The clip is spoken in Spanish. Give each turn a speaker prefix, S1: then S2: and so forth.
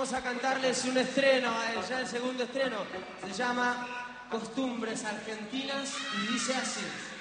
S1: vamos a cantarles un estreno, ya el segundo estreno. Se llama Costumbres Argentinas y dice así.